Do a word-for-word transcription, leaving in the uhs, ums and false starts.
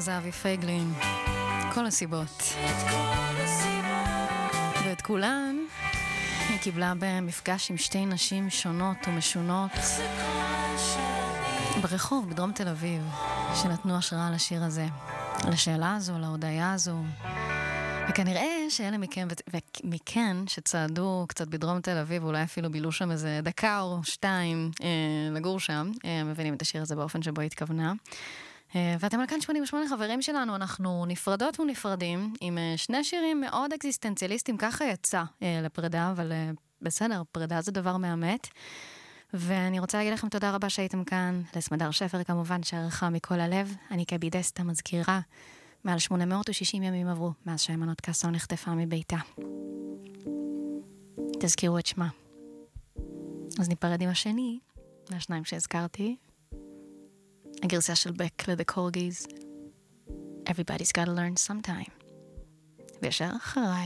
זה אבי פייגלין. כל הסיבות. ואת כולן היא קיבלה במפגש עם שתי נשים שונות ומשונות ברחוב בדרום תל אביב, שנתנו השראה לשיר הזה, לשאלה הזו, להודעה הזו. וכנראה שאלה מכם ומכן שצעדו קצת בדרום תל אביב, אולי אפילו בילו שם איזה דקה או שתיים אה, לגור שם, אה, מבינים את השיר הזה באופן שבו התכוונה. אה, ואתם על כאן שמונים ושמונה חברים שלנו, אנחנו נפרדות ונפרדים עם אה, שני שירים מאוד אקזיסטנציאליסטיים, ככה יצא אה, לפרידה, אבל אה, בסדר, פרידה זה דבר מאמת. ואני רוצה להגיד לכם תודה רבה שהייתם כאן, לסמדר שפר כמובן שערכה מכל הלב, אני קבי דסטה מזכירה, מעל שמונה מאות ושישים ימים עברו, מאז שהיימנוט קסון נחטפה מביתה. תזכירו את שמה. אז ניפרד עם השני, מהשניים שהזכרתי. הגרסה של בק ל"The Corgis. Everybody's gotta learn sometime. וישר אחריי.